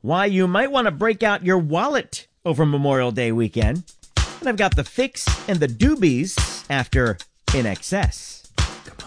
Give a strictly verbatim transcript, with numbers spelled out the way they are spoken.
why you might want to break out your wallet over Memorial Day weekend. And I've got the fix and the doobies after In Excess.